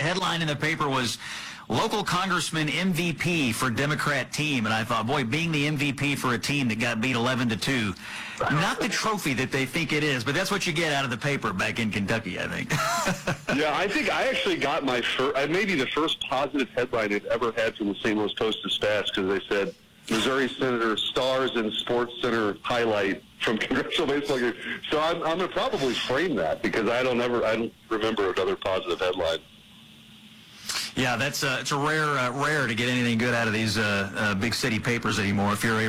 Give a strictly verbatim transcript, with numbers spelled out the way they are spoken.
headline in the paper was local congressman M V P for Democrat team. And I thought, boy, being the M V P for a team that got beat eleven to two, not the trophy that they think it is, but that's what you get out of the paper back in Kentucky, I think. Yeah, I think I actually got my first, maybe the first positive headline I've ever had from the Saint Louis Post-Dispatch, because they said, Missouri Senator stars in Sports Center highlight from congressional baseball game. So I'm, I'm going to probably frame that, because I don't ever, I don't remember another positive headline. Yeah, that's uh, it's a rare, uh, rare to get anything good out of these uh, uh, big city papers anymore. If you're